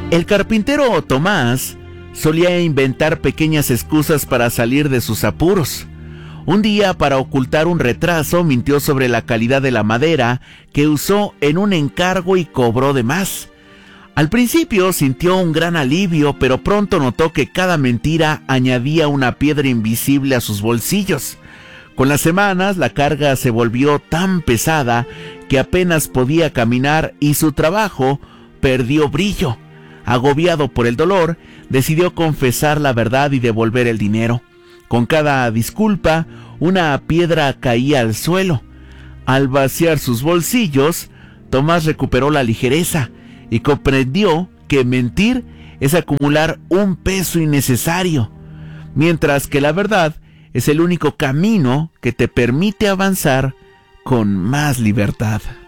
El carpintero Tomás solía inventar pequeñas excusas para salir de sus apuros. Un día, para ocultar un retraso, mintió sobre la calidad de la madera que usó en un encargo y cobró de más. Al principio sintió un gran alivio, pero pronto notó que cada mentira añadía una piedra invisible a sus bolsillos. Con las semanas, la carga se volvió tan pesada que apenas podía caminar y su trabajo perdió brillo. Agobiado por el dolor, decidió confesar la verdad y devolver el dinero. Con cada disculpa, una piedra caía al suelo. Al vaciar sus bolsillos, Tomás recuperó la ligereza y comprendió que mentir es acumular un peso innecesario, mientras que la verdad es el único camino que te permite avanzar con más libertad.